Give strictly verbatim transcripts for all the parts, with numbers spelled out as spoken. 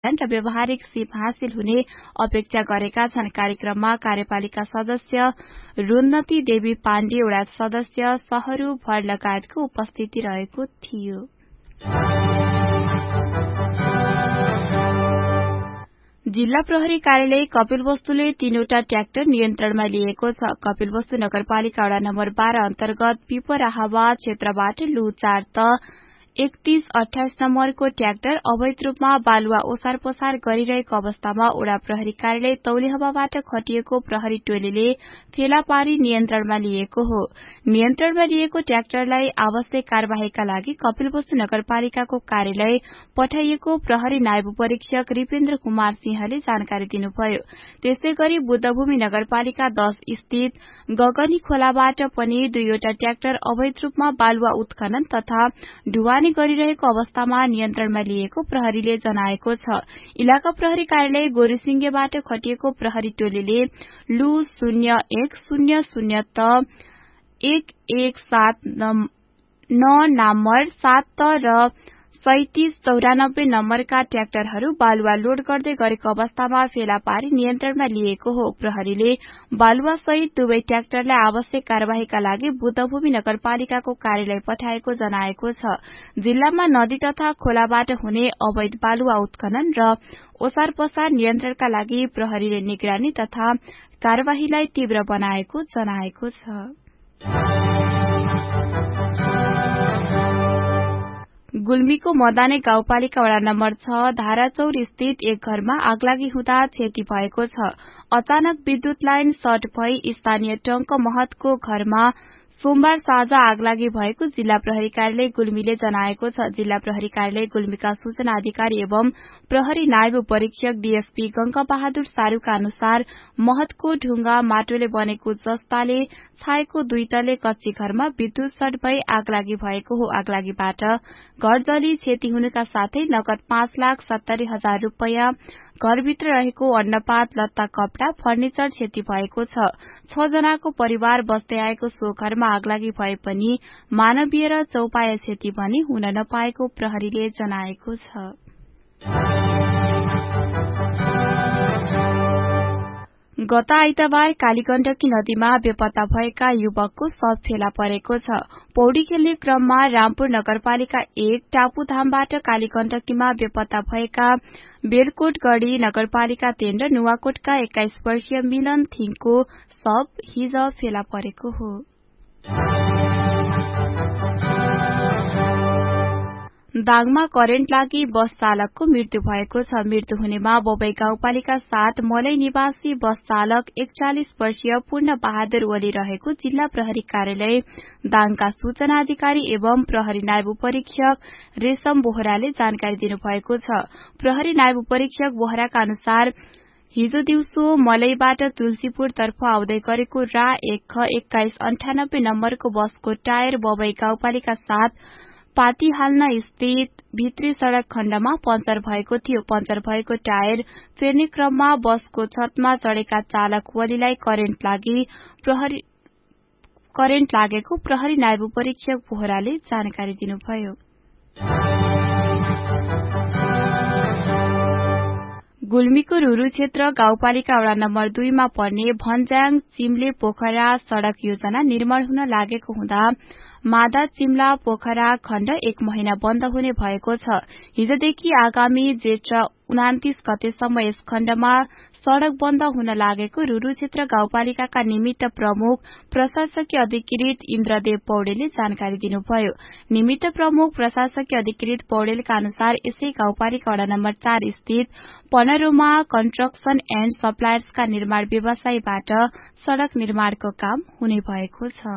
र व्यावहारिक सिप हासिल हुने अपेक्षा गरेका छन्। कार्यक्रममा कार्यपालिका सदस्य रुन्नती देवी पाण्डे, वडा सदस्य सहरु भर लगायतको उपस्थिति रहेको थियो। जिल्ला प्रहरी कार्यालय कपिलवस्तुले तीनवटा ट्र्याक्टर नियन्त्रणमा लिएको छ। कपिलवस्तु नगरपालिका वडा नम्बर बाह्र अन्तर्गत पिपराहावा क्षेत्रबाट लु चार त एकतीस अठाइस नम्बरको ट्र्याक्टर अवैध रूपमा बालुवा ओसार पसार गरिरहेको अवस्थामा वडा प्रहरी कार्यालय तौलेहवाबाट खटिएको प्रहरी टोलीले फेला पारी नियन्त्रणमा लिएको हो। नियन्त्रणमा लिएको ट्र्याक्टरलाई आवश्यक कार्यवाहीका लागि कपिलवस्तु नगरपालिकाको कार्यालय पठाइएको प्रहरी नायब परीक्षक रिपेन्द्र कुमार सिंहले जानकारी दिनुभयो। त्यसै गरी बुद्धभूमि नगरपालिका दश स्थित गगनी खोलाबाट पनि दुईवटा ट्र्याक्टर अवैध रूपमा बालुवा उत्खनन तथा ढुवा गरिरहेको अवस्थामा नियन्त्रणमा लिएको प्रहरीले जनाएको छ। इलाका प्रहरी कार्यालय गोरुसिंगेबाट खटिएको प्रहरी टोलीले लु शून्य एक शून्य शून्य त एक एक सात नौ नम्बर सात त र सैतिस चौरानब्बे नम्बरका ट्र्याक्टरहरू बालुवा लोड गर्दै गरेको अवस्थामा फेला पारी नियन्त्रणमा लिएको हो। प्रहरीले बालुवा सहित दुवै ट्र्याक्टरलाई आवश्यक कार्यवाहीका लागि बुद्धभूमि नगरपालिकाको कार्यालय पठाएको जनाएको छ। जिल्लामा नदी तथा खोलाबाट हुने अवैध बालुवा उत्खनन र ओसार पसार नियन्त्रणका लागि प्रहरीले निगरानी तथा कार्यवाहीलाई तीव्र बनाएको जनाएको छ। गुल्मीको मदाने गाउँपालिका वडा नम्बर छ धाराचौर स्थित एक घरमा आगलागी हुँदा क्षति भएको छ। अचानक विद्युत लाइन सर्ट भई स्थानीय टंक महतको घरमा सोमबार साँझ आगलागी भएको जिल्ला प्रहरी कार्यालय गुल्मीले जनाएको छ। जिल्ला प्रहरी कार्यालय गुल्मीका सूचना अधिकारी एवं प्रहरी नायब परीक्षक डीएसपी गंगा बहादुर सारूका अनुसार महतको ढुंगा माटोले बनेको जस्ताले छाएको दुई तले कच्ची घरमा विद्युत सर्ट भई आगलागी भएको हो। आगलागीबाट घर जली क्षति हुनुका साथै नगद पाँच लाख सत्तरी हजार रूपियाँ, घरभित्र रहेको अन्नपात, लत्ता, कपड़ा, फर्निचर क्षति भएको छ। छ जनाको परिवार बस्दै आएको सो घरमा आगलागी भए पनि मानवीय र चौपाया क्षति भने हुन नपाएको प्रहरीले जनाएको छ। गत आइतबार कालीगण्डकी नदीमा बेपत्ता भएका युवकको शव फेला परेको छ। पौडी खेल्ने क्रममा रामपुर नगरपालिका एक टापुधामबाट कालीगण्डकीमा बेपत्ता भएका बेलकोटगढ़ी नगरपालिका तीन र नुवाकोटका एक्काइस वर्षीय मिलन थिङको शव हिज फेला परेको हो। दाङमा करेन्ट लागि बस चालकको मृत्यु भएको छ। मृत्यु हुनेमा बबई गाउँपालिका सात मलै निवासी बस चालक एकचालिस वर्षीय पूर्ण बहादुर ओली रहेको जिल्ला प्रहरी कार्यालय दाङका सूचना अधिकारी एवं प्रहरी नायब परीक्षक रेशम बोहराले जानकारी दिनुभएको छ। प्रहरी नायब परीक्षक बोहराका अनुसार हिजो दिउँसो मलैबाट तुलसीपुर तर्फ आउँदै गरेको रा एक ख एक्काइस अन्ठानब्बे नम्बरको बसको टायर बबई गाउँपालिका सात पाती हाल्न स्थित भित्री सड़क खण्डमा पंचर भएको थियो। पंचर भएको टायर फेर्ने क्रममा बसको छतमा चढ़ेका चालक वलीलाई करेन्ट लागि प्रहरी करेन्ट लागेको प्रहरी नायब परीक्षक बोहराले जानकारी दिनुभयो। गुल्मीको रुरु क्षेत्र गाउँपालिका वडा नम्बर दुईमा पर्ने भन्ज्याङ चिम्ले पोखरा सड़क योजना निर्माण हुन लागेको हुँदा मादा चिम्ला पोखरा खण्ड एक महिना बन्द हुने भएको छ। हिजोदेखि आगामी जेठ उनातीस गतेसम्म यस खण्डमा सड़क बन्द हुन लागेको रुरु क्षेत्र गाउँपालिकाका निमित्त प्रमुख प्रशासकीय अधिकृत इन्द्रदेव पौडेलले जानकारी दिनुभयो। निमित्त प्रमुख प्रशासकीय अधिकृत पौडेलका अनुसार यसै गाउँपालिका वडा नम्बर चार स्थित पनरोमा कन्स्ट्रक्सन एण्ड सप्लायर्सका निर्माण व्यवसायीबाट सड़क निर्माणको काम हुने भएको छ।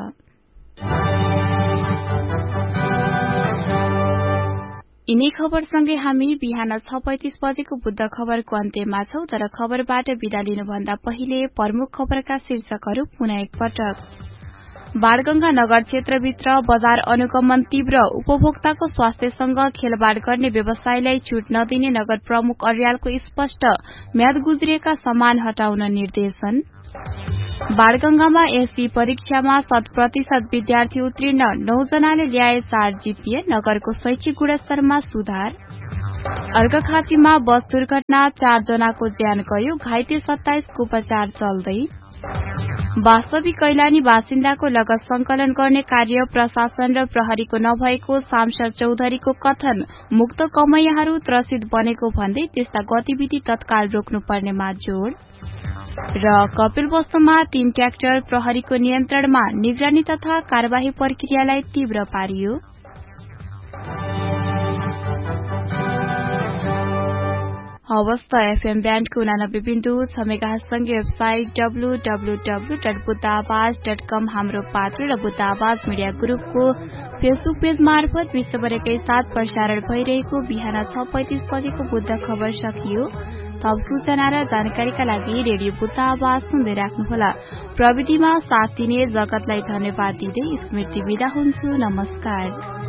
यिनै खबरसँगै हामी बिहान छ पैंतिस बजेको बुद्ध खबरको अन्त्यमा छौं। तर खबरबाट विदा लिनुभन्दा पहिले प्रमुख खबरका शीर्षकहरू पुनः एकपटक। बाणगंगा नगर क्षेत्रभित्र बजार अनुगमन तीव्र, उपभोक्ताको स्वास्थ्यसँग खेलवाड़ गर्ने व्यवसायलाई छूट नदिने नगर प्रमुख अर्यालको स्पष्ट, म्याद गुज्रिएका सामान हटाउन निर्देशन। बाणगंगामा एससी परीक्षामा शत प्रतिशत विद्यार्थी उत्तीर्ण, नौ जनाले ल्याए चार जीपीए, नगरको शैक्षिक गुणस्तरमा सुधार। अर्घाखाँचीमा बस दुर्घटना, चार जनाको ज्यान गयो, घाइते सत्ताइसको उपचार चल्दै। वास्तविक कैलानी बासिन्दाको लगत संकलन गर्ने कार्य प्रशासन र प्रहरीको नभएको सांसद चौधरीको कथन। मुक्त कमैयाहरू त्रसित बनेको भन्दै त्यस्ता गतिविधि तत्काल रोक्नुपर्नेमा जोड़। र कपिलवस्तुमा तीन ट्र्याक्टर प्रहरीको नियन्त्रणमा, निगरानी तथा कार्यवाही प्रक्रियालाई तीव्र पारियो। अवस्था एफएम ब्यान्डको उनानब्बे बिन्दु छ मेगाहर्जसँगै website W W W dot Buddha आवाज डट कम, हाम्रो पात्र र बुद्ध आवाज मिडिया ग्रुपको फेसबुक पेज मार्फत विश्वभरकै साथ प्रसारण भइरहेको बिहान छ पैंतिस बजेको बुद्ध खबर सकियो। थप सूचना र जानकारीका लागि रेडियो बुद्ध आवाज सुन्दै राख्नुहोला। प्रविधिमा साथ दिने जगतलाई धन्यवाद दिँदै स्मृति बिदा हुन्छु। नमस्कार।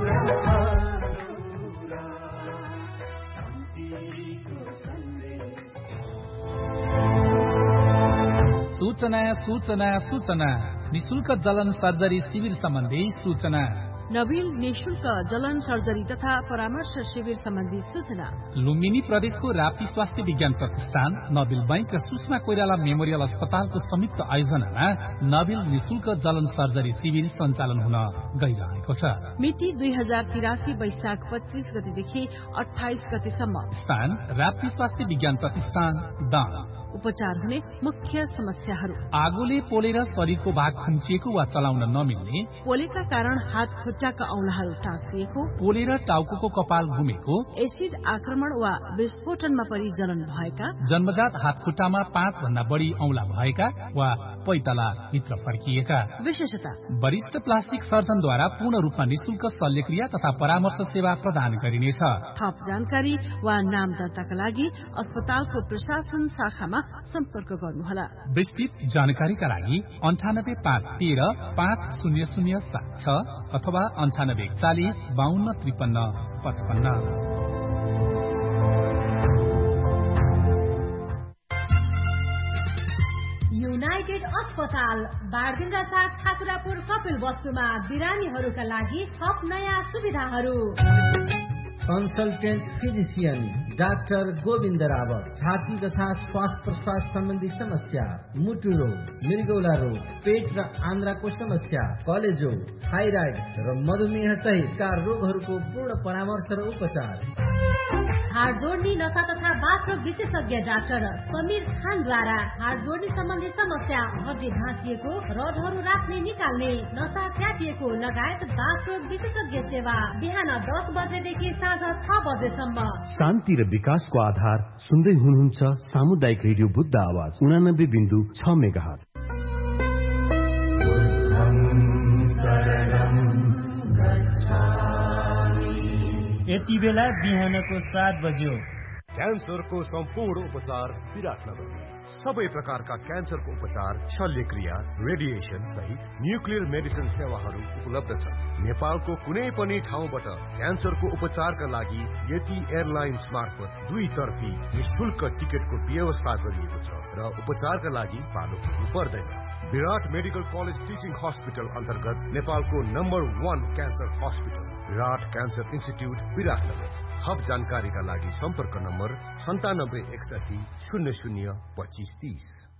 सूचना सूचना सूचना निशुल्क जलन सर्जरी शिविर सम्बन्धी सूचना। नवीन निशुल्क जलन सर्जरी तथा परामर्श शिविर सम्बन्धी सूचना। लुम्बिनी प्रदेशको राप्ती स्वास्थ्य विज्ञान प्रतिष्ठान, नबिल बैंक र सुषमा कोइराला मेमोरियल अस्पतालको संयुक्त आयोजनामा नबिल निशुल्क जलन सर्जरी शिविर सञ्चालन हुन गइरहेको छ। मिति दुई हजार तिरासी वैशाख पच्चीस गतेदेखि अठाइस गतेसम्म। स्थान राप्ती स्वास्थ्य विज्ञान प्रतिष्ठान, दाङ। उपचार हुने मुख्य समस्याहरू: आगोले पोलेर शरीरको भाग खुम्चिएको वा चलाउन नमिल्ने, पोलेका कारण हात खुट्टाका औंलाहरू टाँसिएको, पोलेर टाउको कपाल घुमेको, एसिड आक्रमण वा विस्फोटनमा परि जलन भएका, जन्मजात हात खुट्टामा पाँच भन्दा बढ़ी औंला भएका वा पैताला भित्र फर्किएका। विशेषता: वरिष्ठ प्लास्टिक सर्जनद्वारा पूर्ण रूपमा निशुल्क शल्यक्रिया तथा परामर्श सेवा प्रदान गरिनेछ। थप जानकारी वा नाम दर्ताका लागि अस्पतालको प्रशासन शाखामा सम्पर्क गर्नुहोला। विस्तृत जानकारीका लागि अन्ठानब्बे पाँच तेह्र पाँच शून्य शून्य सात छ अथवा अन्ठानब्बे एकचालिस बाहन्न त्रिपन्न पचपन्न। युनाइटेड अस्पताल बाणगंगा चार ठाकुरापुर कपिल वस्तुमा बिरामीहरूका लागि थप नयाँ सुविधाहरू। Consultant physician doctor Govind Rawat, छाती तथा श्वास प्रश्वास सम्बन्धी समस्या, मुटु रोग, मृगौला रोग, पेट र आन्द्राको समस्या, कलेजो, थाइराइड र मधुमेह सहितका रोगहरूको पूर्ण परामर्श र उपचार। हाड जोड्ने नसा तथा बाथरुम विशेषज्ञ डाक्टर समीर खानद्वारा हाड जोड्ने सम्बन्धी समस्या, हड्डी भाँचिएको, रडहरू राख्ने निकाल्ने, नसा च्यापिएको लगायत बाथरुम विशेषज्ञ सेवा बिहान दस बजेदेखि साँझ छ बजेसम्म। शान्ति र विकासको आधार सुन्दै हुनुहुन्छ सामुदायिक रेडियो बुद्ध आवाज उनानब्बे बिन्दु छ मेगाहर्ज। यति बेला बिहानको सात बज्यो। क्यान्सरको सम्पूर्ण उपचार विराटनगर। सबै प्रकारका क्यान्सरको उपचार, शल्यक्रिया, रेडिएसन सहित न्युक्लियर मेडिसिन सेवाहरू उपलब्ध छन्। नेपालको कुनै पनि ठाउँबाट क्यान्सरको उपचारका लागि यति एयरलाइन्स मार्फत दुई तर्फी निशुल्क टिकटको व्यवस्था गरिएको छ र उपचारका लागि पालो पुग्नु पर्दैन। विराट मेडिकल कलेज टिचिङ हस्पिटल अन्तर्गत नेपालको नम्बर वान क्यान्सर हस्पिटल विराट क्यान्सर इन्स्टिट्युट विराटनगर। थप जानकारीका लागि सम्पर्क नम्बर सन्तानब्बे एकसठी शून्य शून्य पच्चिस तीस।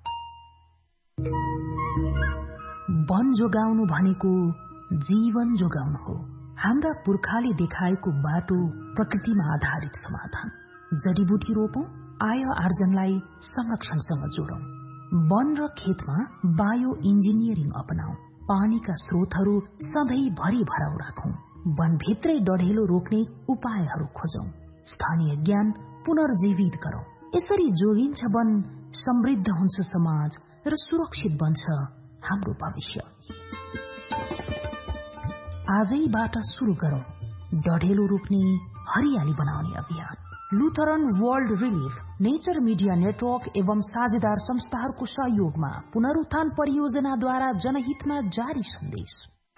वन जोगाउनु भनेको जीवन जोगाउनु हो। हाम्रा पुर्खाले देखाएको बाटो प्रकृतिमा आधारित समाधान। जडीबुटी रोपौं, आय आर्जनलाई संरक्षणसँग जोडौं। वन र खेतमा बायो इन्जिनियरिङ अपनाऊ। पानीका स्रोतहरू सधैँ भरि भराउ राखौं। वनभित्रै डढेलो रोक्ने उपायहरू खोजौं। स्थानीय ज्ञान पुनर्जीवित गरौं। यसरी जोगिन्छ वन, समृद्ध हुन्छ समाज र सुरक्षित बन्छ हाम्रो भविष्य। आजैबाट सुरु गरौं डढेलो रोक्ने, हरियाली बनाउने अभियान। Lutheran world relief, nature media network एवं साझेदार संस्थाहरूको सहयोगमा पुनरुत्थान परियोजनाद्वारा जनहितमा जारी सन्देश।